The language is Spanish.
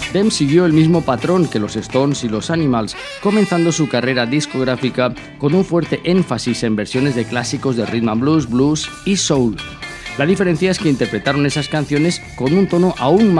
Them siguió el mismo patrón que los Stones y los Animals, comenzando su carrera discográfica con un fuerte énfasis en versiones de clásicos de rhythm and blues, blues y soul. La diferencia es que interpretaron esas canciones con un tono aún más